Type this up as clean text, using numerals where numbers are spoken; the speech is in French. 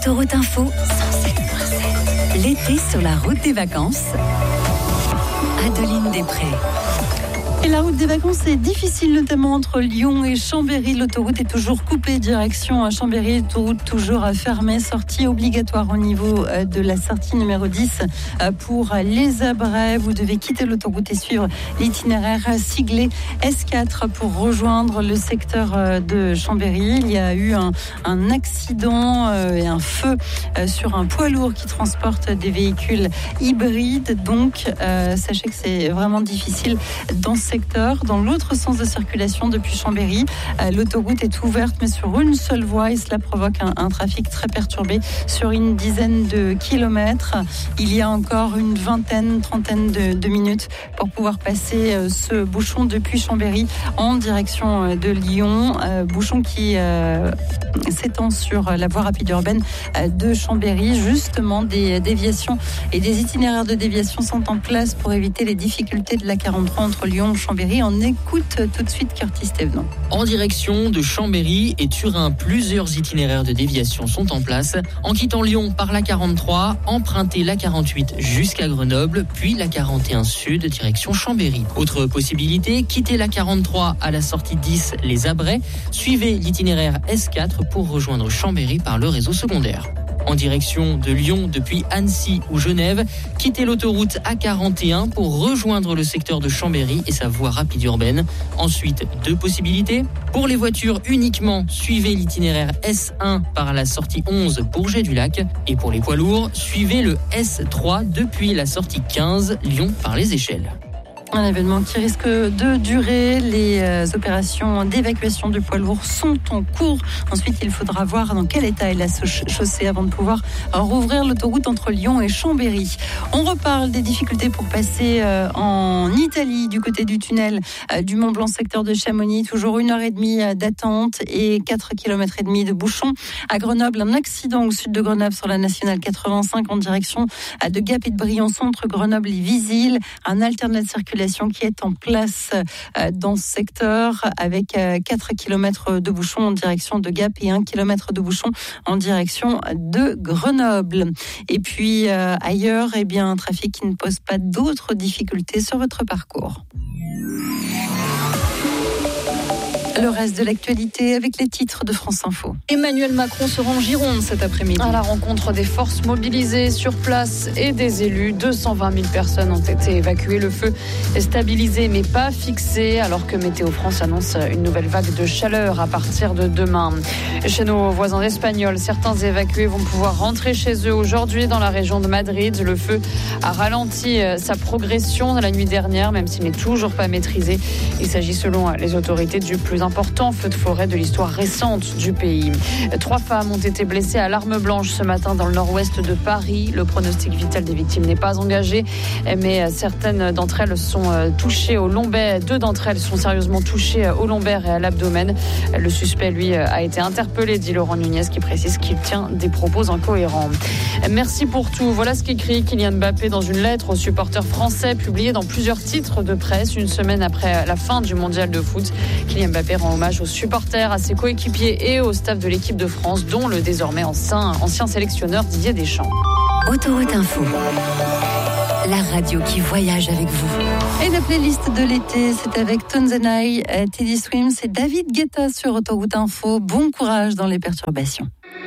Autoroute Info 107.7. L'été sur la route des vacances. Adeline Després. Et la route des vacances est difficile, notamment entre Lyon et Chambéry. L'autoroute est toujours coupée, direction à Chambéry. L'autoroute toujours fermée, sortie obligatoire au niveau de la sortie numéro 10 pour les Abrais. Vous devez quitter l'autoroute et suivre l'itinéraire siglé S4 pour rejoindre le secteur de Chambéry. Il y a eu un accident et un feu sur un poids lourd qui transporte des véhicules hybrides. Donc, sachez que c'est vraiment difficile dans ce secteur. Dans l'autre sens de circulation depuis Chambéry, l'autoroute est ouverte mais sur une seule voie et cela provoque un trafic très perturbé sur une dizaine de kilomètres. Il y a encore une trentaine de minutes pour pouvoir passer ce bouchon depuis Chambéry en direction de Lyon. Bouchon qui s'étend sur la voie rapide urbaine de Chambéry. Justement, des déviations et des itinéraires de déviation sont en place pour éviter les difficultés de la 43 entre Lyon et Chambéry. On écoute tout de suite Curtis Thévenon. En direction de Chambéry et Turin, plusieurs itinéraires de déviation sont en place. En quittant Lyon par la 43, empruntez la 48 jusqu'à Grenoble, puis la 41 sud direction Chambéry. Autre possibilité, quittez la 43 à la sortie 10 les Abrais, suivez l'itinéraire S4 pour rejoindre Chambéry par le réseau secondaire. En direction de Lyon depuis Annecy ou Genève, quittez l'autoroute A41 pour rejoindre le secteur de Chambéry et sa voie rapide urbaine. Ensuite, deux possibilités. Pour les voitures uniquement, suivez l'itinéraire S1 par la sortie 11 Bourget-du-Lac. Et pour les poids lourds, suivez le S3 depuis la sortie 15 Lyon par les Échelles. Un événement qui risque de durer. Les opérations d'évacuation du poids lourd sont en cours. Ensuite, il faudra voir dans quel état est la chaussée avant de pouvoir rouvrir l'autoroute entre Lyon et Chambéry. On reparle des difficultés pour passer en Italie du côté du tunnel du Mont-Blanc, secteur de Chamonix. Toujours 1h30 d'attente et 4,5 km de bouchons. À Grenoble, un accident au sud de Grenoble sur la nationale 85 en direction de Gap et de Briançon entre Grenoble et Visil. Un alternat de circulation qui est en place dans ce secteur avec 4 km de bouchons en direction de Gap et 1 km de bouchons en direction de Grenoble. Et puis ailleurs, un trafic qui ne pose pas d'autres difficultés sur votre parcours. Le reste de l'actualité avec les titres de France Info. Emmanuel Macron se rend en Gironde cet après-midi. À la rencontre des forces mobilisées sur place et des élus, 220 000 personnes ont été évacuées. Le feu est stabilisé mais pas fixé alors que Météo France annonce une nouvelle vague de chaleur à partir de demain. Chez nos voisins espagnols, certains évacués vont pouvoir rentrer chez eux aujourd'hui dans la région de Madrid. Le feu a ralenti sa progression la nuit dernière, même s'il n'est toujours pas maîtrisé. Il s'agit selon les autorités du plus important feu de forêt de l'histoire récente du pays. 3 femmes ont été blessées à l'arme blanche ce matin dans le nord-ouest de Paris. Le pronostic vital des victimes n'est pas engagé, mais certaines d'entre elles sont touchées au lombaire. 2 d'entre elles sont sérieusement touchées au lombaire et à l'abdomen. Le suspect, lui, a été interpellé, dit Laurent Nunez, qui précise qu'il tient des propos incohérents. Merci pour tout. Voilà ce qu'écrit Kylian Mbappé dans une lettre aux supporters français publiée dans plusieurs titres de presse une semaine après la fin du mondial de foot. Kylian Mbappé rend hommage aux supporters, à ses coéquipiers et au staff de l'équipe de France, dont le désormais ancien sélectionneur Didier Deschamps. Autoroute Info. La radio qui voyage avec vous. Et la playlist de l'été, c'est avec Tonzenai, Teddy Swims et David Guetta sur Autoroute Info. Bon courage dans les perturbations.